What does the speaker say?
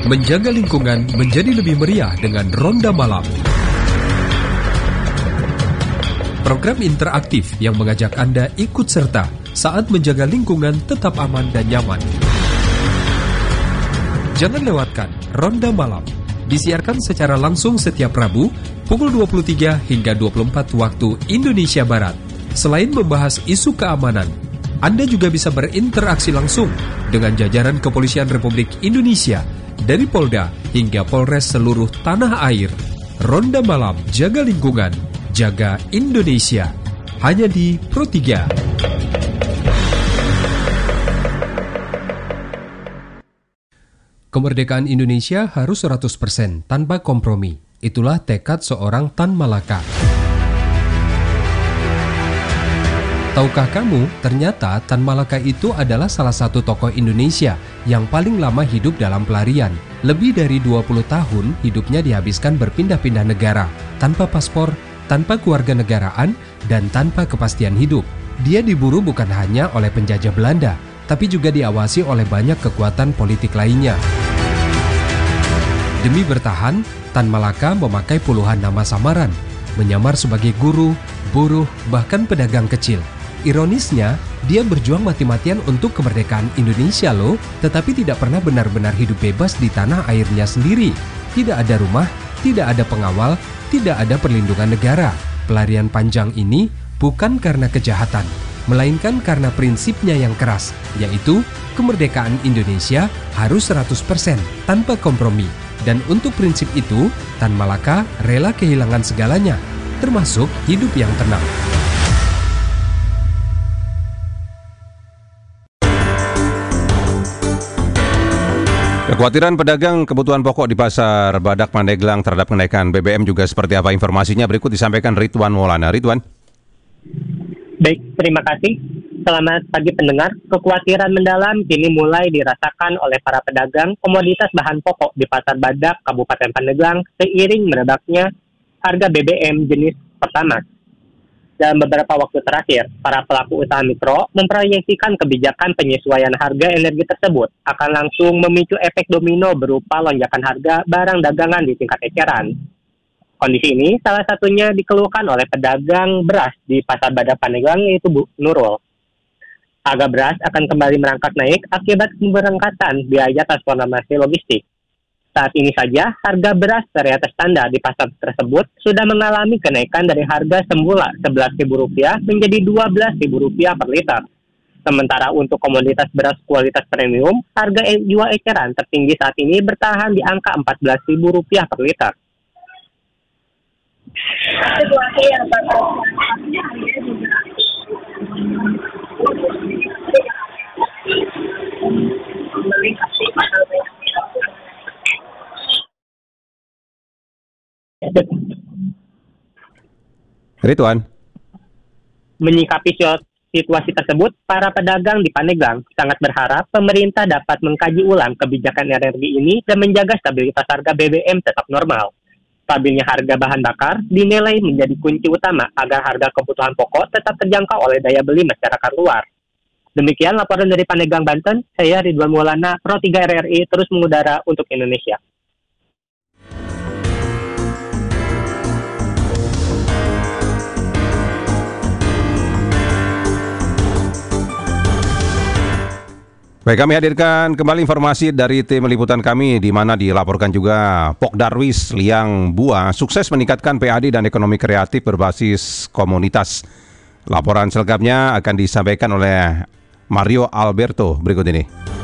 Menjaga lingkungan menjadi lebih meriah dengan Ronda Malam. Program interaktif yang mengajak Anda ikut serta saat menjaga lingkungan tetap aman dan nyaman. Jangan lewatkan Ronda Malam. Disiarkan secara langsung setiap Rabu pukul 23 hingga 24 waktu Indonesia Barat. Selain membahas isu keamanan, Anda juga bisa berinteraksi langsung dengan jajaran Kepolisian Republik Indonesia dari Polda hingga Polres seluruh tanah air. Ronda Malam, jaga lingkungan, jaga Indonesia. Hanya di Pro 3. Kemerdekaan Indonesia harus 100% tanpa kompromi. Itulah tekad seorang Tan Malaka. Tahukah kamu, ternyata Tan Malaka itu adalah salah satu tokoh Indonesia yang paling lama hidup dalam pelarian. Lebih dari 20 tahun hidupnya dihabiskan berpindah-pindah negara, tanpa paspor, tanpa kewarganegaraan, dan tanpa kepastian hidup. Dia diburu bukan hanya oleh penjajah Belanda, tapi juga diawasi oleh banyak kekuatan politik lainnya. Demi bertahan, Tan Malaka memakai puluhan nama samaran, menyamar sebagai guru, buruh, bahkan pedagang kecil. Ironisnya, dia berjuang mati-matian untuk kemerdekaan Indonesia loh, tetapi tidak pernah benar-benar hidup bebas di tanah airnya sendiri. Tidak ada rumah, tidak ada pengawal, tidak ada perlindungan negara. Pelarian panjang ini bukan karena kejahatan, melainkan karena prinsipnya yang keras, yaitu kemerdekaan Indonesia harus 100% tanpa kompromi. Dan untuk prinsip itu, Tan Malaka rela kehilangan segalanya, termasuk hidup yang tenang. Kekhawatiran pedagang kebutuhan pokok di Pasar Badak Pandeglang terhadap kenaikan BBM juga seperti apa informasinya? Berikut disampaikan Ridwan Maulana. Ridwan. Baik, terima kasih. Selamat pagi pendengar. Kekhawatiran mendalam kini mulai dirasakan oleh para pedagang komoditas bahan pokok di Pasar Badak, Kabupaten Pandeglang, seiring merebaknya harga BBM jenis Pertamax. Dalam beberapa waktu terakhir, para pelaku usaha mikro memproyeksikan kebijakan penyesuaian harga energi tersebut akan langsung memicu efek domino berupa lonjakan harga barang dagangan di tingkat eceran. Kondisi ini salah satunya dikeluhkan oleh pedagang beras di Pasar Badak Pandeglang, yaitu Bu Nurul. Harga beras akan kembali merangkak naik akibat pemberangkatan biaya transportasi logistik. Saat ini saja, harga beras varietas standar di pasar tersebut sudah mengalami kenaikan dari harga semula Rp11.000 menjadi Rp12.000 per liter. Sementara untuk komoditas beras kualitas premium, harga jual eceran tertinggi saat ini bertahan di angka Rp14.000 per liter. Situasi yang Ridwan. Menyikapi situasi tersebut, para pedagang di Pandeglang sangat berharap pemerintah dapat mengkaji ulang kebijakan energi ini dan menjaga stabilitas harga BBM tetap normal. Stabilnya harga bahan bakar dinilai menjadi kunci utama agar harga kebutuhan pokok tetap terjangkau oleh daya beli masyarakat luar. Demikian laporan dari Pandeglang, Banten. Saya Ridwan Maulana, Pro 3 RRI, terus mengudara untuk Indonesia. Baik, kami hadirkan kembali informasi dari tim liputan kami, di mana dilaporkan juga Pok Darwis Liang Bua sukses meningkatkan PAD dan ekonomi kreatif berbasis komunitas. Laporan selengkapnya akan disampaikan oleh Mario Alberto berikut ini.